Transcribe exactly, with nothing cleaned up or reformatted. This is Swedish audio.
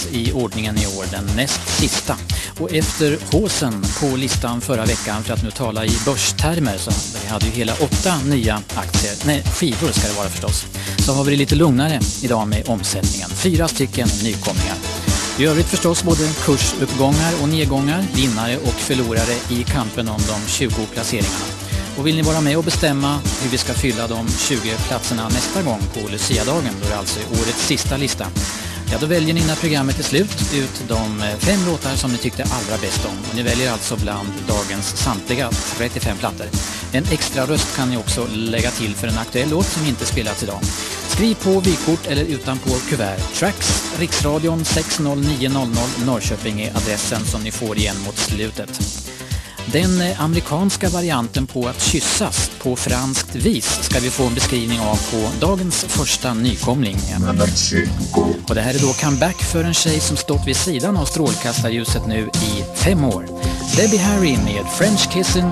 i ordningen i år, den näst sista. Och efter håsen på listan förra veckan, för att nu tala i börstermer, så vi hade ju hela åtta nya aktier, nej skivor ska det vara förstås, så har vi det lite lugnare idag med omsättningen. Fyra stycken nykomlingar. I övrigt förstås både kursuppgångar och nedgångar, vinnare och förlorare i kampen om de tjugo placeringarna. Och vill ni vara med och bestämma hur vi ska fylla de tjugo platserna nästa gång på Lucia-dagen, då är det alltså årets sista lista, ja då väljer ni när programmet är slut ut de fem låtar som ni tyckte allra bäst om. Och ni väljer alltså bland dagens samtliga trettiofem plattor. En extra röst kan ni också lägga till för en aktuell låt som inte spelats idag. Skriv på vykort eller utanpå kuvert. Tracks, Riksradion sex noll nio noll noll Norrköping är adressen som ni får igen mot slutet. Den amerikanska varianten på att kyssas på franskt vis ska vi få en beskrivning av på dagens första nykomling. Och det här är då comeback för en tjej som stått vid sidan av strålkastarljuset nu i fem år. Debbie Harry med French Kissin'